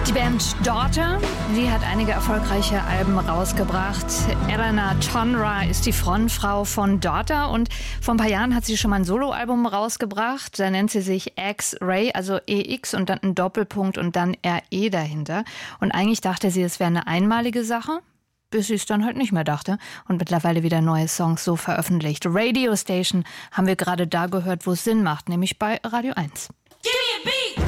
Die Band Daughter, die hat einige erfolgreiche Alben rausgebracht. Elena Tonra ist die Frontfrau von Daughter und vor ein paar Jahren hat sie schon mal ein Soloalbum rausgebracht. Da nennt sie sich X-Ray, also EX und dann ein Doppelpunkt und dann RE dahinter. Und eigentlich dachte sie, es wäre eine einmalige Sache, bis sie es dann halt nicht mehr dachte und mittlerweile wieder neue Songs so veröffentlicht. Radio Station haben wir gerade da gehört, wo es Sinn macht, nämlich bei Radio 1. Give me a beat!